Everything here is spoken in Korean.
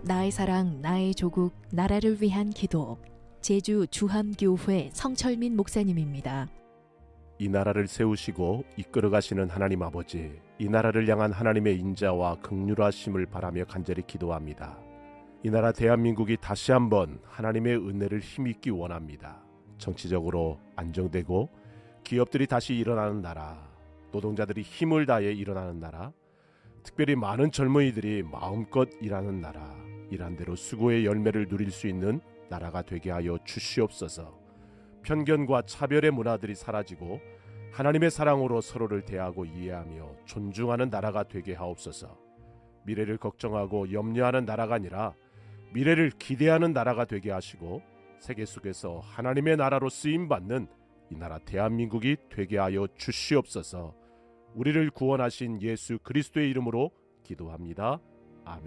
나의 사랑, 나의 조국, 나라를 위한 기도. 제주 주함교회 성철민 목사님입니다. 이 나라를 세우시고 이끌어 가시는 하나님 아버지, 이 나라를 향한 하나님의 인자와 긍휼하심을 바라며 간절히 기도합니다. 이 나라 대한민국이 다시 한번 하나님의 은혜를 힘입기 원합니다. 정치적으로 안정되고 기업들이 다시 일어나는 나라, 노동자들이 힘을 다해 일어나는 나라, 특별히 많은 젊은이들이 마음껏 일하는 나라, 일한 대로 수고의 열매를 누릴 수 있는 나라가 되게 하여 주시옵소서. 편견과 차별의 문화들이 사라지고 하나님의 사랑으로 서로를 대하고 이해하며 존중하는 나라가 되게 하옵소서. 미래를 걱정하고 염려하는 나라가 아니라 미래를 기대하는 나라가 되게 하시고 세계 속에서 하나님의 나라로 쓰임받는 이 나라 대한민국이 되게 하여 주시옵소서. 우리를 구원하신 예수 그리스도의 이름으로 기도합니다.